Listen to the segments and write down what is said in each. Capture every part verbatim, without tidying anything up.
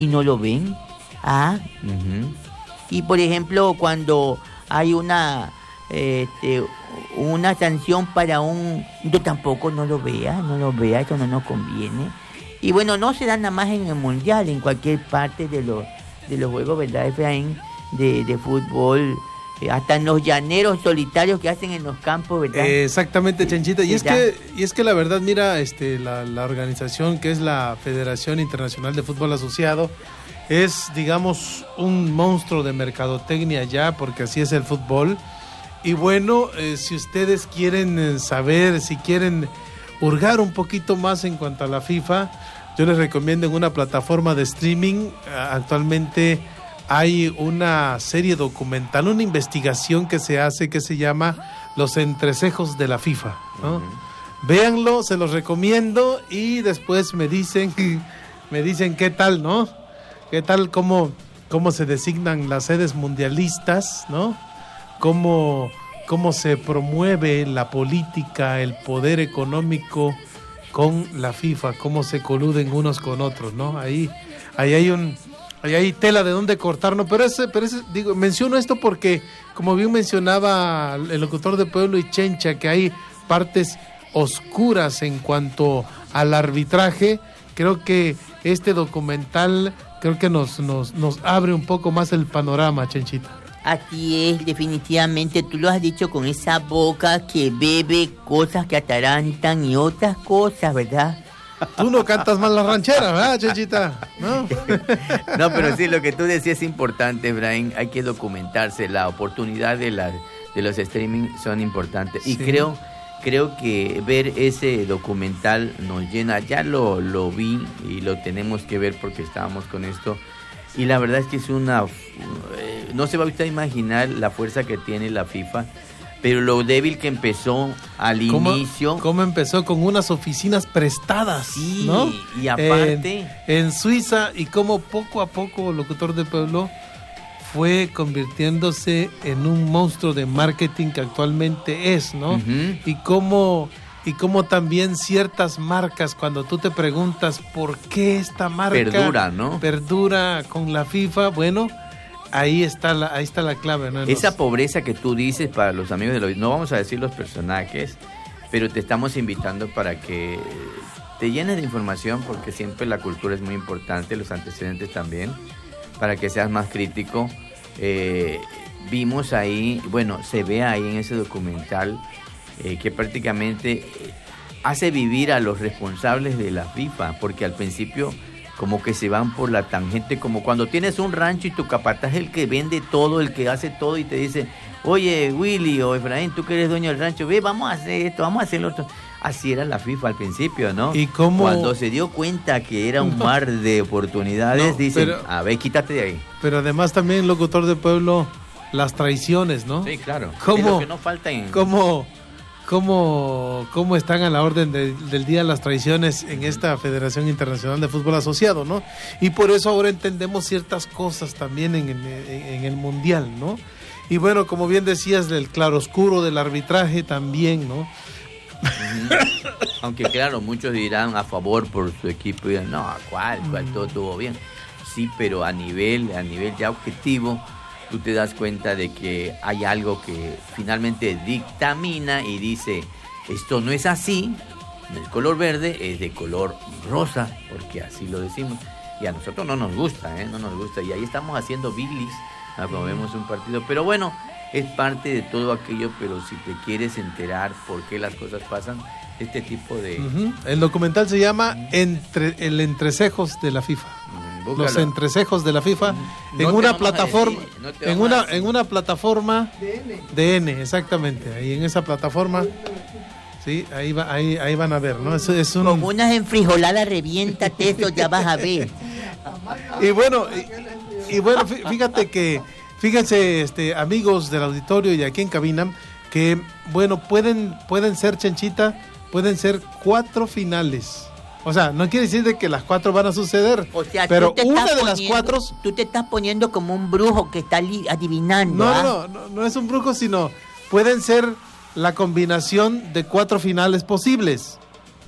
y no lo ven. Ah, uh-huh. Y por ejemplo, cuando hay una este, una sanción para un... Yo tampoco no lo vea, no lo vea, eso no nos conviene. Y bueno, no se da nada más en el mundial, en cualquier parte de los, de los juegos, ¿verdad, Efraín? De, de fútbol, eh, hasta en los llaneros solitarios que hacen en los campos, ¿verdad? Eh, exactamente, Chanchita. Y es que, y es que la verdad, mira, este, la, la organización que es la Federación Internacional de Fútbol Asociado es, digamos, un monstruo de mercadotecnia ya, porque así es el fútbol. Y bueno, eh, si ustedes quieren eh, saber, si quieren hurgar un poquito más en cuanto a la FIFA, yo les recomiendo en una plataforma de streaming. Actualmente hay una serie documental, una investigación que se hace que se llama Los Entresejos de la FIFA, ¿no? Uh-huh. Véanlo, se los recomiendo y después me dicen, me dicen qué tal, ¿no? ¿Qué tal cómo, cómo se designan las sedes mundialistas, ¿no? Cómo, cómo se promueve la política, el poder económico con la FIFA, cómo se coluden unos con otros, ¿no? Ahí, ahí hay un, ahí hay tela de dónde cortar, ¿no? Pero ese, pero ese, digo, menciono esto porque, como bien mencionaba el locutor de Pueblo y Chencha, que hay partes oscuras en cuanto al arbitraje. Creo que este documental creo que nos, nos, nos abre un poco más el panorama, Chenchita. Así es, definitivamente, tú lo has dicho con esa boca que bebe cosas que atarantan y otras cosas, ¿verdad? Tú no cantas mal la ranchera, ¿verdad, Chenchita? ¿No? No, pero sí, lo que tú decías es importante, Efraín, hay que documentarse, la oportunidad de, la, de los streaming son importantes. Y sí. creo, creo que ver ese documental nos llena, ya lo, lo vi y lo tenemos que ver porque estábamos con esto. Y la verdad es que es una... Eh, no se va a usted a imaginar la fuerza que tiene la FIFA, pero lo débil que empezó al ¿Cómo, inicio... ¿Cómo empezó? Con unas oficinas prestadas, sí, ¿no? Y aparte... En, en Suiza, y cómo poco a poco, locutor de Pueblo, fue convirtiéndose en un monstruo de marketing que actualmente es, ¿no? Uh-huh. Y cómo... Y como también ciertas marcas, cuando tú te preguntas por qué esta marca perdura, ¿no? Perdura con la FIFA, bueno, ahí está la, ahí está la clave, ¿no? Esa pobreza que tú dices para los amigos de los... No vamos a decir los personajes, pero te estamos invitando para que te llenes de información, porque siempre la cultura es muy importante, los antecedentes también, para que seas más crítico. Eh, vimos ahí, bueno, se ve ahí en ese documental... Eh, que prácticamente eh, hace vivir a los responsables de la FIFA, porque al principio como que se van por la tangente, como cuando tienes un rancho y tu capataz es el que vende todo, el que hace todo y te dice, oye Willy o Efraín, tú que eres dueño del rancho, ve, vamos a hacer esto, vamos a hacer lo otro. Así era la FIFA al principio, ¿no? ¿Y cómo? Cuando se dio cuenta que era un mar de oportunidades, no, dicen, pero, a ver, quítate de ahí. Pero además también, locutor de Pueblo, las traiciones, ¿no? Sí, claro. ¿Cómo? Es lo que no falta en... ¿Cómo? Cómo, cómo están a la orden de, del día las traiciones en esta Federación Internacional de Fútbol Asociado, ¿no? Y por eso ahora entendemos ciertas cosas también en, en, en el Mundial, ¿no? Y bueno, como bien decías, del claroscuro del arbitraje también, ¿no? Aunque claro, muchos dirán a favor por su equipo y dirán, no, ¿cuál? ¿Cuál? Todo estuvo bien. Sí, pero a nivel, a nivel ya objetivo, tú te das cuenta de que hay algo que finalmente dictamina y dice, esto no es así, el color verde es de color rosa, porque así lo decimos, y a nosotros no nos gusta, ¿eh? No nos gusta, y ahí estamos haciendo bilis, ¿no? Cuando vemos un partido, pero bueno, es parte de todo aquello, pero si te quieres enterar por qué las cosas pasan, este tipo de... Uh-huh. El documental se llama Entre, El Entresejos de la FIFA. Búscalo. Los entresejos de la FIFA, no en una plataforma, decir, no en una en una plataforma D N. D N, exactamente, ahí en esa plataforma, sí, ahí va, ahí ahí van a ver, ¿no? Es, es un... Con unas enfrijoladas reviéntate eso, ya vas a ver. Y bueno, y, y bueno, fíjate que, fíjense, este, amigos del auditorio y aquí en cabina, que bueno, pueden pueden ser, Chenchita, pueden ser cuatro finales. O sea, no quiere decir de que las cuatro van a suceder, o sea, pero una de poniendo, las cuatro... Tú te estás poniendo como un brujo que está li- adivinando. No, ¿ah? no, no, no es un brujo, sino pueden ser la combinación de cuatro finales posibles.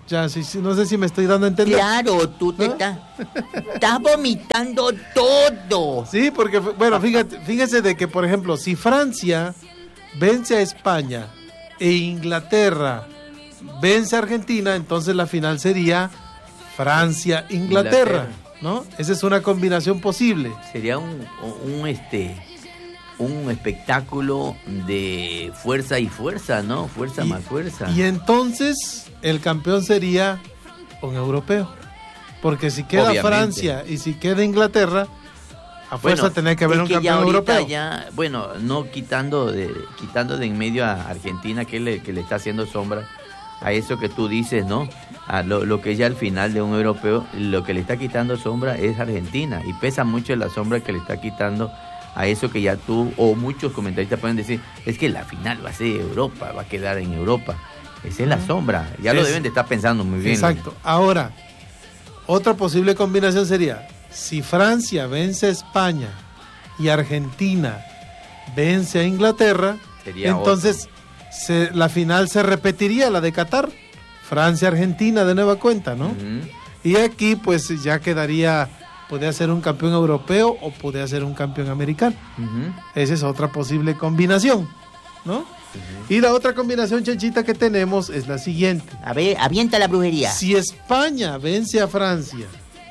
Ya, sí, sí, no sé si me estoy dando a entender. Claro, tú te ¿no? estás, estás vomitando todo. Sí, porque, bueno, fíjate, fíjese de que, por ejemplo, si Francia vence a España e Inglaterra vence a Argentina, entonces la final sería Francia-Inglaterra, ¿no? Esa es una combinación posible. Sería un, un este un espectáculo de fuerza y fuerza, ¿no? Fuerza y, más fuerza. Y entonces el campeón sería un europeo. Porque si queda Obviamente. Francia y si queda Inglaterra, a fuerza bueno, tenía que haber es un que campeón ya europeo. Ya, bueno, no quitando de quitando de en medio a Argentina, que le, que le está haciendo sombra a eso que tú dices, ¿no? A lo, lo que ya al final de un europeo, lo que le está quitando sombra es Argentina. Y pesa mucho la sombra que le está quitando a eso que ya tú o muchos comentaristas pueden decir, es que la final va a ser Europa, va a quedar en Europa. Esa es la sombra, ya es, lo deben de estar pensando muy bien. Exacto. Ahora, otra posible combinación sería, si Francia vence a España y Argentina vence a Inglaterra, sería entonces se, la final se repetiría, la de Qatar, Francia-Argentina de nueva cuenta, ¿no? Uh-huh. Y aquí pues ya quedaría... Podría ser un campeón europeo o podría ser un campeón americano. Uh-huh. Esa es otra posible combinación, ¿no? Uh-huh. Y la otra combinación, Chanchita, que tenemos es la siguiente. A ver, avienta la brujería. Si España vence a Francia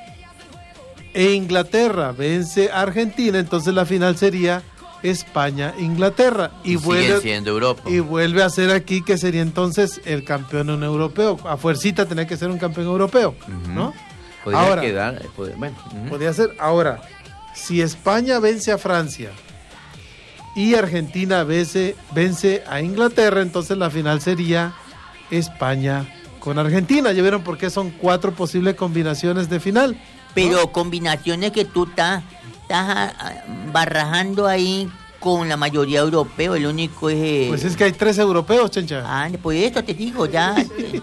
e Inglaterra vence a Argentina, entonces la final sería España-Inglaterra. Y, y vuelve, siendo Europa. Y vuelve a ser aquí que sería entonces el campeón un europeo. A fuercita tenía que ser un campeón europeo, uh-huh. ¿no? Podría ahora, quedar, podría, bueno, uh-huh. podría ser. Ahora, si España vence a Francia y Argentina vence, vence a Inglaterra, entonces la final sería España con Argentina. ¿Ya vieron por qué son cuatro posibles combinaciones de final? Pero ¿no? Combinaciones que tú estás, estás barrajando ahí con la mayoría europeo, el único es... Pues es que hay tres europeos, Chencha. Ah, pues eso te digo, ya...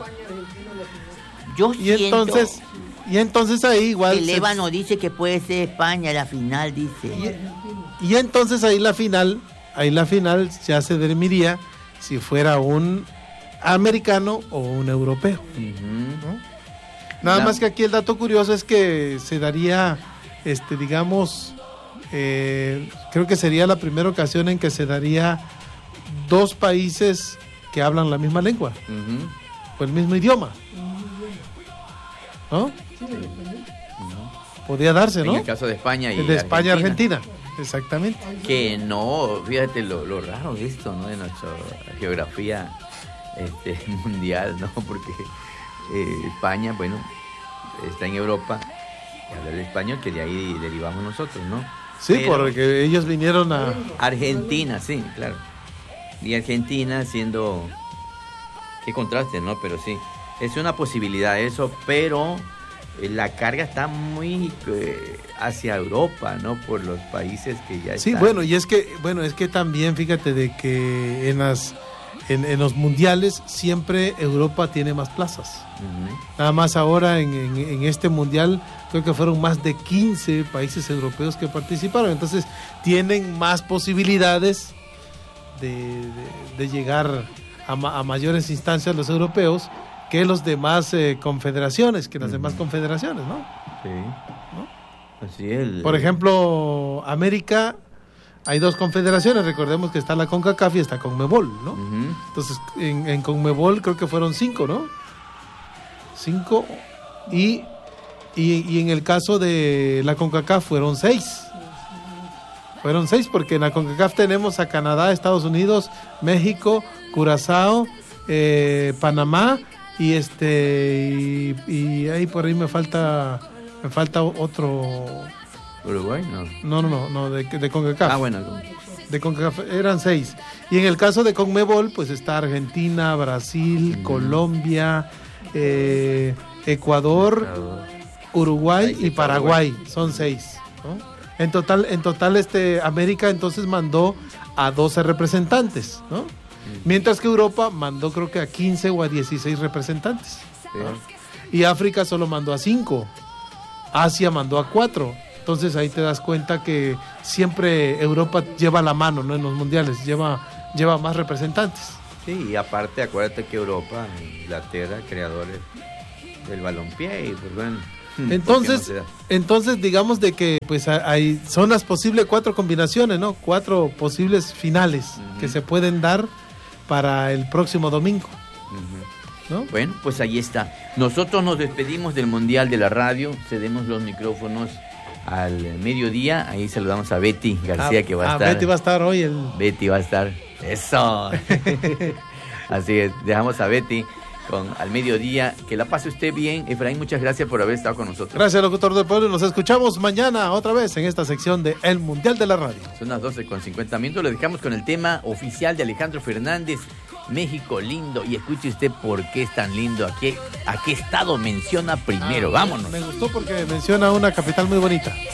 Yo y siento... entonces... Y entonces ahí igual... El Ébano se... dice que puede ser España, la final dice. Y, y entonces ahí la final, ahí la final ya se determinaría si fuera un americano o un europeo. Uh-huh. ¿No? Nada la... más que aquí el dato curioso es que se daría, este, digamos, eh, creo que sería la primera ocasión en que se daría dos países que hablan la misma lengua, uh-huh. o el mismo idioma. ¿No? Podría darse, ¿no? En el caso de España y el de España Argentina. Argentina, exactamente. Que no, fíjate lo, lo raro de esto, ¿no? De nuestra geografía este, mundial, ¿no? Porque eh, España, bueno, está en Europa y habla el español, que de ahí derivamos nosotros, ¿no? Sí, pero porque ellos vinieron a... Argentina, sí, claro. Y Argentina siendo... Qué contraste, ¿no? Pero sí. Es una posibilidad eso, pero eh, la carga está muy eh, hacia Europa, ¿no? Por los países que ya sí, están. Sí, bueno, y es que, bueno, es que también, fíjate, de que en las en, en los mundiales siempre Europa tiene más plazas. Uh-huh. Nada más ahora en, en, en este mundial creo que fueron más de quince países europeos que participaron, entonces tienen más posibilidades de, de, de llegar a, ma, a mayores instancias los europeos que los demás eh, confederaciones, que las uh-huh. demás confederaciones, ¿no? Sí. ¿no? Así es. El... Por ejemplo, América, hay dos confederaciones, recordemos que está la CONCACAF y está CONMEBOL, ¿no? Uh-huh. Entonces, en, en CONMEBOL creo que fueron cinco, ¿no? Cinco, y, y, y en el caso de la CONCACAF fueron seis. Fueron seis, porque en la CONCACAF tenemos a Canadá, Estados Unidos, México, Curazao, eh, Panamá, y este y, y ahí por ahí me falta me falta otro. Uruguay, no. No, no, no, no de, de CONCACAF. Ah, bueno. De CONCACAF eran seis. Y en el caso de CONMEBOL, pues está Argentina, Brasil, uh-huh. Colombia, eh, Ecuador, Ecuador, Uruguay y Paraguay. Son seis, ¿no? En total, en total este América entonces mandó a doce representantes, ¿no? Mientras que Europa mandó creo que a quince o a dieciséis representantes, ¿no? Y África solo mandó a cinco, Asia mandó a cuatro. Entonces ahí te das cuenta que siempre Europa lleva la mano, ¿no? En los mundiales, lleva, lleva más representantes. Sí, y aparte acuérdate que Europa, Inglaterra, creadores del balompié y pues bueno. Entonces, no entonces digamos de que pues hay son las posibles cuatro combinaciones, ¿no? Cuatro posibles finales uh-huh. que se pueden dar para el próximo domingo. Uh-huh. ¿No? Bueno, pues ahí está. Nosotros nos despedimos del Mundial de la Radio, cedemos los micrófonos al mediodía, ahí saludamos a Betty García ah, que va a ah, estar. Betty va a estar hoy el Betty va a estar. Eso. Así es, dejamos a Betty con al mediodía. Que la pase usted bien. Efraín, muchas gracias por haber estado con nosotros. Gracias, locutor del pueblo. Nos escuchamos mañana otra vez en esta sección de El Mundial de la Radio. Son las doce con cincuenta minutos. Lo dejamos con el tema oficial de Alejandro Fernández, México lindo. Y escuche usted por qué es tan lindo. ¿A qué, a qué estado menciona primero? Ah, vámonos. Me gustó porque menciona una capital muy bonita.